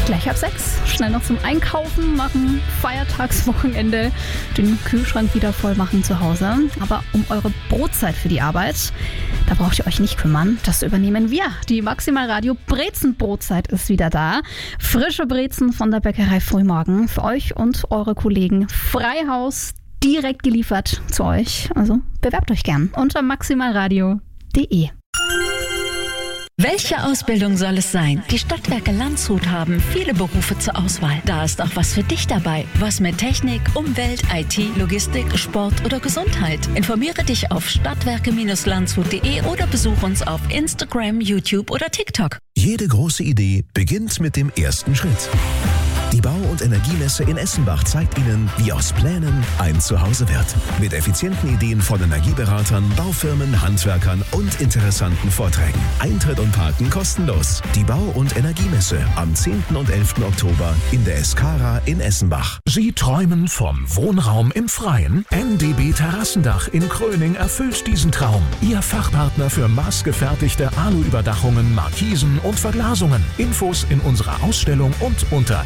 Gleich ab 6. Schnell noch zum Einkaufen machen, Feiertagswochenende, den Kühlschrank wieder voll machen zu Hause. Aber um eure Brotzeit für die Arbeit, da braucht ihr euch nicht kümmern. Das übernehmen wir. Die Maximal Radio Brezenbrotzeit ist wieder da. Frische Brezen von der Bäckerei Frühmorgen für euch und eure Kollegen. Freihaus, direkt geliefert zu euch. Also bewerbt euch gern unter maximalradio.de. Welche Ausbildung soll es sein? Die Stadtwerke Landshut haben viele Berufe zur Auswahl. Da ist auch was für dich dabei. Was mit Technik, Umwelt, IT, Logistik, Sport oder Gesundheit. Informiere dich auf stadtwerke-landshut.de oder besuch uns auf Instagram, YouTube oder TikTok. Jede große Idee beginnt mit dem ersten Schritt. Die Bau- und Energiemesse in Essenbach zeigt Ihnen, wie aus Plänen ein Zuhause wird. Mit effizienten Ideen von Energieberatern, Baufirmen, Handwerkern und interessanten Vorträgen. Eintritt und Parken kostenlos. Die Bau- und Energiemesse am 10. und 11. Oktober in der Escara in Essenbach. Sie träumen vom Wohnraum im Freien? NDB Terrassendach in Kröning erfüllt diesen Traum. Ihr Fachpartner für maßgefertigte Aluüberdachungen, Markisen und Verglasungen. Infos in unserer Ausstellung und unter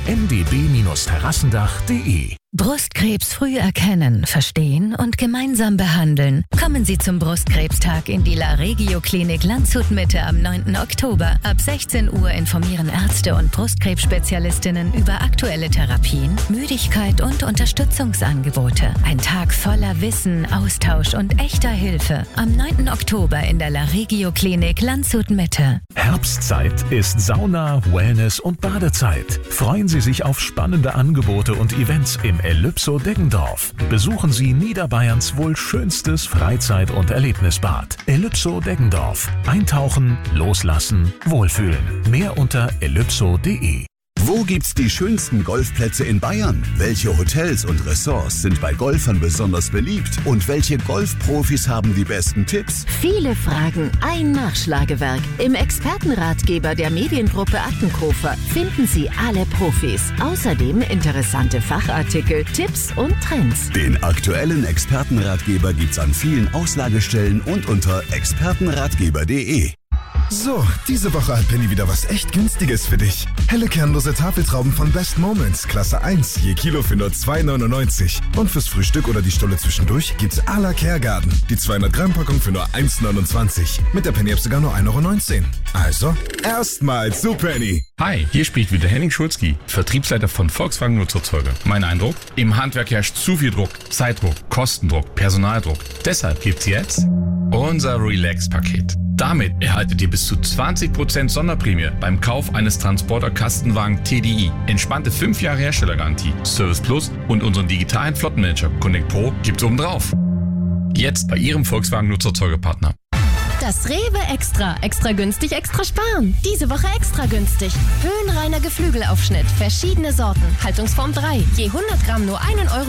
ndb-terrassendach.de. Brustkrebs früh erkennen, verstehen und gemeinsam behandeln. Kommen Sie zum Brustkrebstag in die La Regio Klinik Landshut Mitte am 9. Oktober. Ab 16 Uhr informieren Ärzte und Brustkrebsspezialistinnen über aktuelle Therapien, Müdigkeit und Unterstützungsangebote. Ein Tag voller Wissen, Austausch und echter Hilfe. Am 9. Oktober in der La Regio Klinik Landshut Mitte. Herbstzeit ist Sauna, Wellness und Badezeit. Freuen Sie sich auf spannende Angebote und Events im Elypso Deggendorf. Besuchen Sie Niederbayerns wohl schönstes Freizeit- und Erlebnisbad. Elypso Deggendorf. Eintauchen, loslassen, wohlfühlen. Mehr unter elypso.de. Wo gibt's die schönsten Golfplätze in Bayern? Welche Hotels und Ressorts sind bei Golfern besonders beliebt? Und welche Golfprofis haben die besten Tipps? Viele Fragen, ein Nachschlagewerk. Im Expertenratgeber der Mediengruppe Attenkofer finden Sie alle Profis. Außerdem interessante Fachartikel, Tipps und Trends. Den aktuellen Expertenratgeber gibt's an vielen Auslagestellen und unter expertenratgeber.de. So, diese Woche hat Penny wieder was echt Günstiges für dich. Helle kernlose Tafeltrauben von Best Moments, Klasse 1, je Kilo für nur 2,99. Und fürs Frühstück oder die Stulle zwischendurch gibt's à la Kergarten. Die 200 Gramm Packung für nur 1,29. Mit der Penny-App sogar nur 1,19 €. Also, erstmal zu Penny. Hi, hier spricht wieder Henning Schulzki, Vertriebsleiter von Volkswagen Nutzerzeuger. Mein Eindruck? Im Handwerk herrscht zu viel Druck, Zeitdruck, Kostendruck, Personaldruck. Deshalb gibt's jetzt unser Relax-Paket. Damit erhaltet ihr bis zu 20% Sonderprämie beim Kauf eines Transporter-Kastenwagen TDI. Entspannte 5 Jahre Herstellergarantie, Service Plus und unseren digitalen Flottenmanager Connect Pro gibt's obendrauf. Jetzt bei Ihrem Volkswagen Nutzerzeugerpartner. Das Rewe Extra. Extra günstig, extra sparen. Diese Woche extra günstig. Höhenreiner Geflügelaufschnitt. Verschiedene Sorten. Haltungsform 3. Je 100 Gramm nur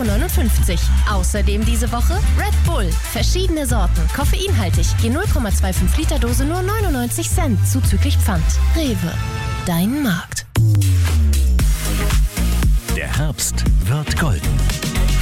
1,59 €. Außerdem diese Woche Red Bull. Verschiedene Sorten. Koffeinhaltig. Je 0,25 Liter Dose nur 99 Cent. Zuzüglich Pfand. Rewe. Dein Markt. Der Herbst wird golden.